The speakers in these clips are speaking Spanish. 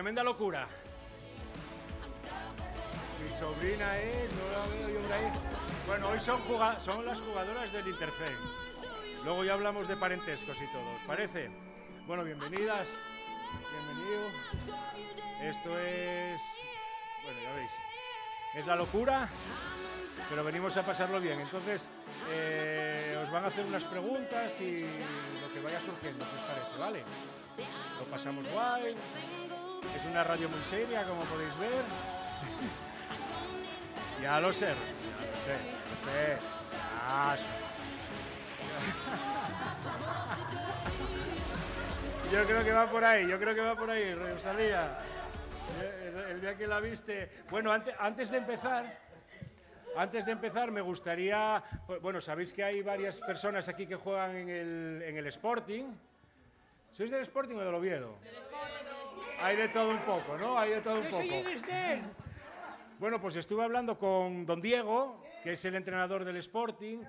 tremenda locura. Mi sobrina no la veo yo por ahí. Bueno, hoy son las jugadoras del Interfen. Luego ya hablamos de parentescos y todo, ¿os parece? Bueno, bienvenidas, bienvenido. Esto es, bueno, ya veis, es la locura, pero venimos a pasarlo bien. Entonces, os van a hacer unas preguntas y lo que vaya surgiendo, si os parece, ¿vale? Lo pasamos guay. Es una radio muy seria, como podéis ver. Ya lo sé, ya lo sé. Yo creo que va por ahí, Rosalía. El día que la viste. Bueno, antes de empezar me gustaría, bueno, sabéis que hay varias personas aquí que juegan en el Sporting. ¿Sois del Sporting o del Oviedo? Hay de todo un poco, ¿no? Hay de todo un poco. Bueno, pues estuve hablando con don Diego, que es el entrenador del Sporting,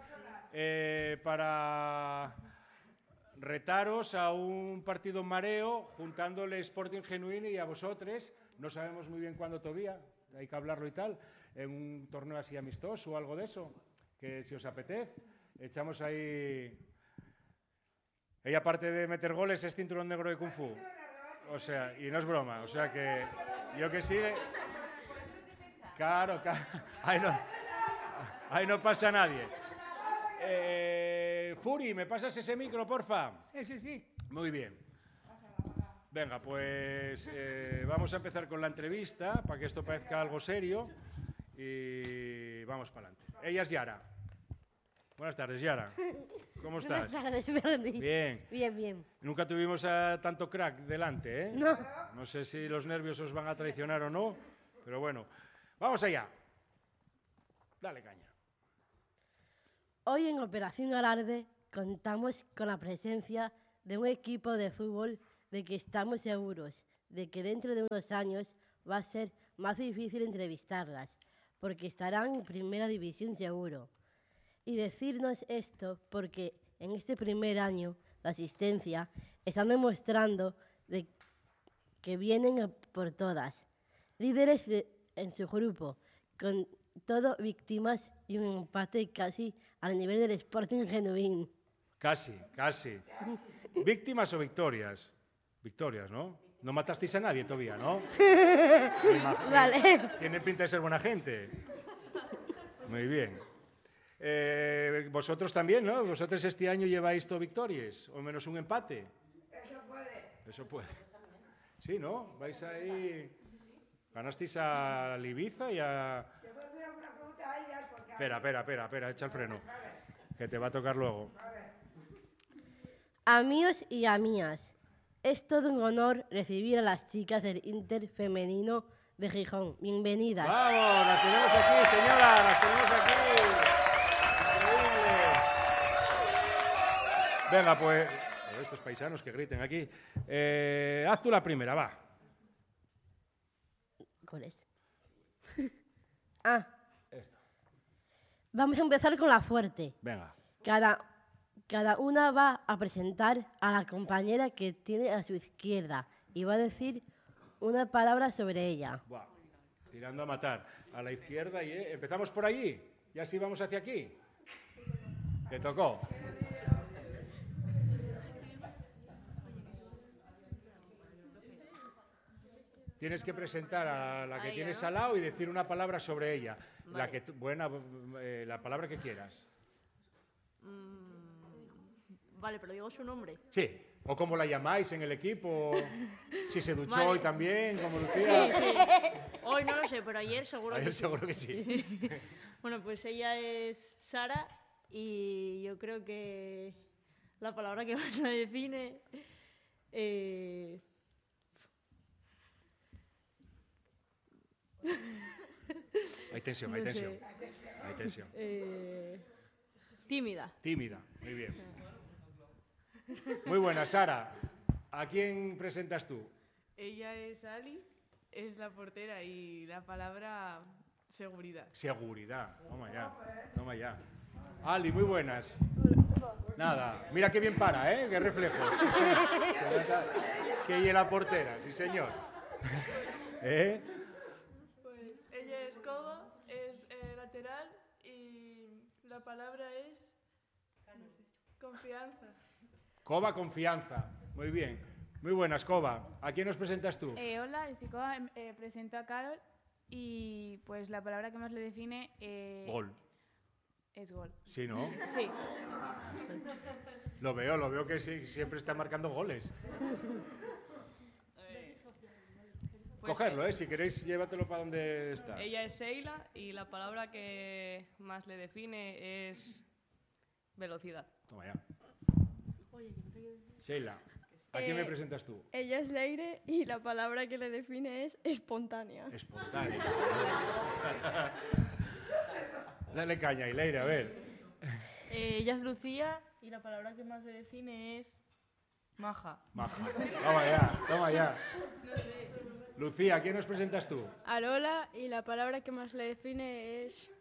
para retaros a un partido mareo, juntándole Sporting Genuino y a vosotros. No sabemos muy bien cuándo todavía, hay que hablarlo y tal, en un torneo así amistoso o algo de eso, que si os apetece, echamos ahí... Ella, aparte de meter goles, es cinturón negro de Kung Fu. O sea, y no es broma, o sea que yo que sí... Claro, ahí no pasa nadie. Furi, ¿me pasas ese micro, porfa? Sí. Muy bien. Venga, pues vamos a empezar con la entrevista, para que esto parezca algo serio, y vamos para adelante. Ella es Yara. Buenas tardes, Yara. ¿Cómo estás? Buenas tardes, Bernie. Bien. Bien. Nunca tuvimos a tanto crack delante, ¿eh? No. No sé si los nervios os van a traicionar o no, pero bueno. ¡Vamos allá! Dale caña. Hoy en Operación Alarde contamos con la presencia de un equipo de fútbol de que estamos seguros de que dentro de unos años va a ser más difícil entrevistarlas, porque estarán en primera división seguro. Y decirnos esto porque en este primer año de asistencia están demostrando que vienen por todas. Líderes en su grupo, con todo víctimas y un empate casi al nivel del Sporting Genuino. Casi. ¿Víctimas o victorias? Victorias, ¿no? No matasteis a nadie todavía, ¿no? Vale. Tiene pinta de ser buena gente. Muy bien. Vosotros también, ¿no? Vosotros este año lleváis todo victorias, o menos un empate. Eso puede. Sí, ¿no? Vais ahí... Ganasteis a Ibiza y a... ¿Te puedo hacer alguna pregunta a ellas? Porque... Espera, echa el freno, que te va a tocar luego. Amigos y amigas, es todo un honor recibir a las chicas del Inter femenino de Gijón. Bienvenidas. ¡Vamos! ¡Las tenemos aquí, señora! ¡Las tenemos aquí! ¡Increíble! Venga, pues... Estos paisanos que griten aquí. Haz tú la primera, va. ¿Cuál es? Esto. Vamos a empezar con la fuerte. Venga. Cada una va a presentar a la compañera que tiene a su izquierda y va a decir una palabra sobre ella. Buah, tirando a matar. A la izquierda y... ¿Empezamos por allí? ¿Y así vamos hacia aquí? Te tocó. Tienes que presentar a la que tienes al lado y decir una palabra sobre ella. Vale. La palabra que quieras. Vale, pero digo su nombre. Sí. O cómo la llamáis en el equipo. Si se duchó Vale. hoy también, como Lucía. Sí. Hoy no lo sé, pero ayer seguro Ayer que sí. seguro que sí. Bueno, pues ella es Sara y yo creo que la palabra que más la define... Hay tensión. Tímida. Tímida. Muy bien. Muy buena, Sara. ¿A quién presentas tú? Ella es Ali, es la portera y la palabra seguridad. Seguridad. Toma ya. Ali, muy buenas. Nada. Mira qué bien para, ¿eh? Qué reflejos. Que ella la portera, sí señor. ¿Eh? Pues ella es codo, es lateral y la palabra es confianza. Coba, confianza. Muy bien. Muy buenas, Coba. ¿A quién nos presentas tú? Hola, soy Coba, presento a Carol y pues la palabra que más le define Gol. es gol. Sí, ¿no? Sí. Lo veo que sí, siempre está marcando goles. Pues Cogerlo, si queréis, llévatelo para donde está. ella es Sheila y la palabra que más le define es velocidad. Toma ya. Sheila, ¿a quién me presentas tú? Ella es Leire y la palabra que le define es espontánea. Espontánea. Dale caña, Leire, a ver. Ella es Lucía y la palabra que más le define es maja. Maja. Toma ya. Lucía, ¿a quién nos presentas tú? Arola y la palabra que más le define es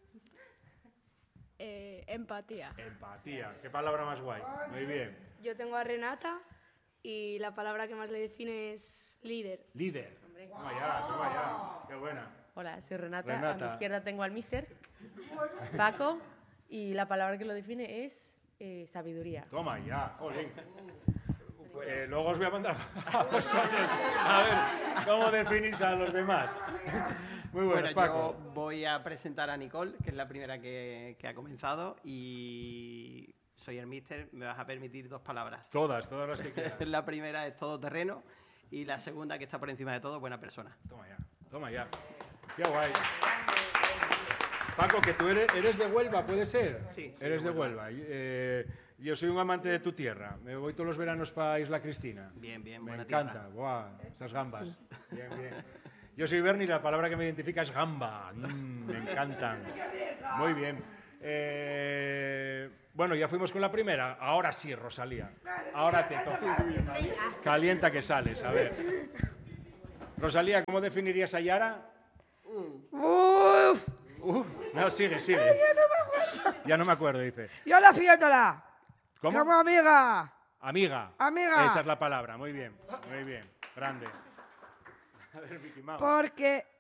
empatía. Empatía. ¿Qué palabra más guay? Muy bien. Yo tengo a Renata y la palabra que más le define es líder. Líder. Toma ya. Qué buena. Hola, soy Renata. A mi izquierda tengo al mister Paco y la palabra que lo define es sabiduría. Toma ya, jolín. Luego os voy a mandar a vosotros a ver cómo definís a los demás. Muy buenas, Paco. Yo voy a presentar a Nicole, que es la primera que ha comenzado, y soy el míster. Me vas a permitir 2 palabras. Todas las que quieras. La primera es todoterreno y la segunda, que está por encima de todo, buena persona. Toma ya. Qué guay. Paco, que tú eres de Huelva, ¿puede ser? Sí. Eres de Huelva. Yo soy un amante de tu tierra. Me voy todos los veranos para Isla Cristina. Bien, Me buena encanta. tierra. Buah, esas gambas. Sí. Bien. Yo soy Berni y la palabra que me identifica es gamba. Me encantan. Muy bien. Bueno, ya fuimos con la primera. Ahora sí, Rosalía. Ahora te toca. Calienta que sales, a ver. Rosalía, ¿cómo definirías a Yara? No, sigue. Ya no me acuerdo, dice. Yo la fiéndola. ¿Cómo? Como amiga. Amiga. Esa es la palabra, muy bien. Grande. A ver, Vicky, vamos. Porque